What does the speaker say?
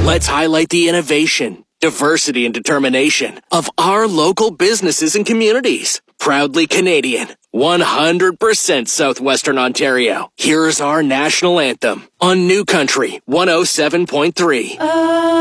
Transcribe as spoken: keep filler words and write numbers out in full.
Let's highlight the innovation, diversity, and determination of our local businesses and communities. Proudly Canadian, one hundred percent Southwestern Ontario. Here's our national anthem on New Country one oh seven point three.